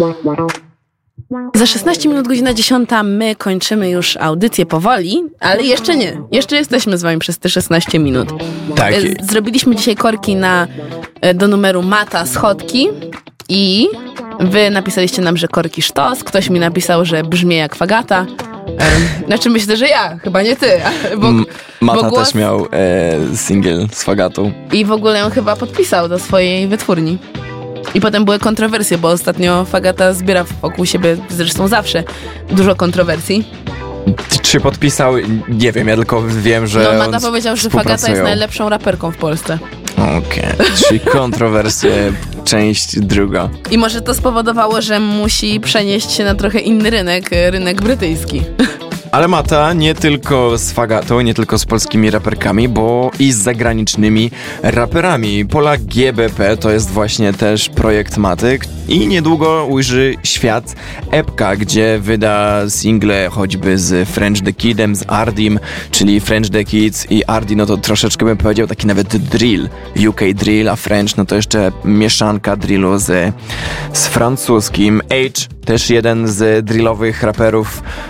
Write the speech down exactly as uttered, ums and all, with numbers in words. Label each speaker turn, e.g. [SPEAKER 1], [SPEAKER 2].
[SPEAKER 1] Za szesnaście minut, godzina dziesiąta, my kończymy już audycję powoli, ale jeszcze nie. Jeszcze jesteśmy z wami przez te szesnaście minut.
[SPEAKER 2] Tak.
[SPEAKER 1] Zrobiliśmy dzisiaj korki na, do numeru Mata Schodki i wy napisaliście nam, że korki sztos. Ktoś mi napisał, że brzmi jak fagata. Znaczy myślę, że ja, chyba nie ty. Bo,
[SPEAKER 2] M- Mata
[SPEAKER 1] bo głos...
[SPEAKER 2] też miał e, singiel z fagatą.
[SPEAKER 1] I w ogóle ją chyba podpisał do swojej wytwórni. I potem były kontrowersje, bo ostatnio fagata zbiera wokół siebie, zresztą zawsze, dużo kontrowersji.
[SPEAKER 2] Czy podpisał? Nie wiem, ja tylko wiem, że
[SPEAKER 1] No Mata powiedział, że fagata jest najlepszą raperką w Polsce.
[SPEAKER 2] Okej, okay. Czyli kontrowersje, część druga.
[SPEAKER 1] I może to spowodowało, że musi przenieść się na trochę inny rynek, rynek brytyjski.
[SPEAKER 2] Ale Mata nie tylko z fagatą, nie tylko z polskimi raperkami, bo i z zagranicznymi raperami. Pola G B P to jest właśnie też projekt Maty i niedługo ujrzy świat epka, gdzie wyda single choćby z French the Kidem, z Ardim, czyli French the Kids i Ardi, no to troszeczkę bym powiedział taki nawet drill, U K drill, a French no to jeszcze mieszanka drillu z, z francuskim. H, też jeden z drillowych raperów